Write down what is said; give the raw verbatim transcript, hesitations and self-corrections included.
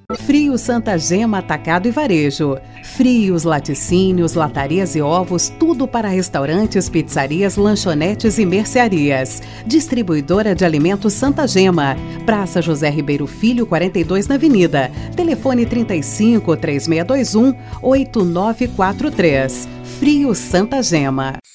Frios Santa Gema Atacado e Varejo. Frios, laticínios, latarias e ovos, tudo para restaurantes, pizzarias, lanchonetes e mercearias. Distribuidora de alimentos Santa Gema. Praça José Ribeiro Filho, quarenta e dois na Avenida. Telefone trinta e cinco, três seis dois um, oito nove quatro três. Frios Santa Gema.